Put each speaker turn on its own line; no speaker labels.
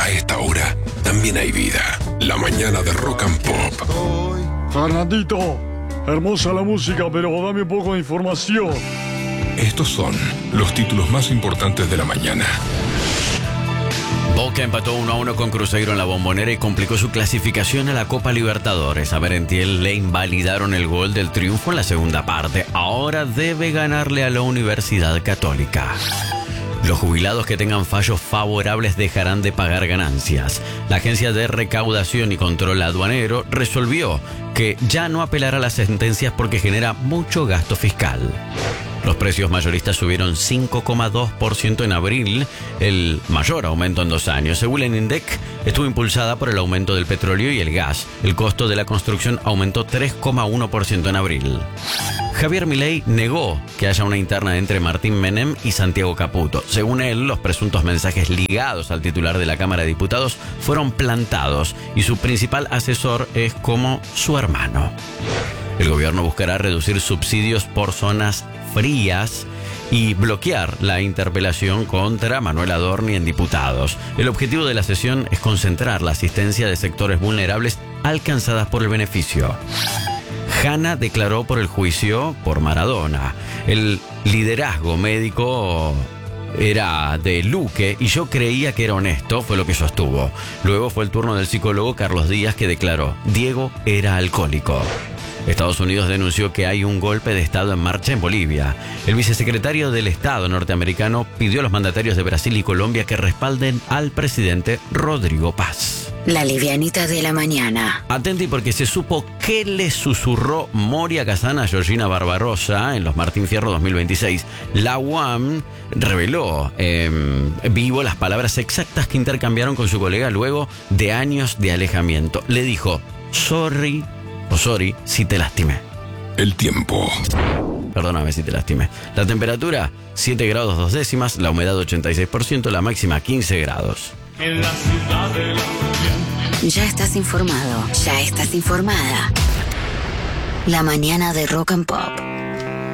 A esta hora también hay vida. La mañana de Rock and Pop.
Fernandito, hermosa la música, pero dame un poco de información.
Estos son los títulos más importantes de la mañana.
Boca empató 1-1 con Cruzeiro en la Bombonera y complicó su clasificación a la Copa Libertadores. A Merentiel le invalidaron el gol del triunfo en la segunda parte. Ahora debe ganarle a la Universidad Católica. Los jubilados que tengan fallos favorables dejarán de pagar ganancias. La Agencia de Recaudación y Control Aduanero resolvió que ya no apelará a las sentencias porque genera mucho gasto fiscal. Los precios mayoristas subieron 5,2% en abril, el mayor aumento en 2 años. Según el INDEC, estuvo impulsada por el aumento del petróleo y el gas. El costo de la construcción aumentó 3,1% en abril. Javier Milei negó que haya una interna entre Martín Menem y Santiago Caputo. Según él, los presuntos mensajes ligados al titular de la Cámara de Diputados fueron plantados y su principal asesor es como su hermano. El gobierno buscará reducir subsidios por zonas frías y bloquear la interpelación contra Manuel Adorni en diputados. El objetivo de la sesión es concentrar la asistencia de sectores vulnerables alcanzadas por el beneficio. Hanna declaró por el juicio por Maradona. El liderazgo médico era de Luque y yo creía que era honesto, fue lo que sostuvo. Luego fue el turno del psicólogo Carlos Díaz que declaró: Diego era alcohólico. Estados Unidos denunció que hay un golpe de Estado en marcha en Bolivia. El vicesecretario del Estado norteamericano pidió a los mandatarios de Brasil y Colombia que respalden al presidente Rodrigo Paz.
La livianita de la mañana.
Atenti porque se supo qué le susurró Moria Kazan a Georgina Barbarossa en los Martín Fierro 2026. La UAM reveló vivo las palabras exactas que intercambiaron con su colega luego de años de alejamiento. Le dijo: sorry si te lastimé.
El tiempo.
Perdóname si te lastimé. La temperatura 7 grados 2 décimas, la humedad 86%, la máxima 15 grados.
En la ciudad de la mañana.
Ya estás informado, ya estás informada. La mañana de Rock and Pop.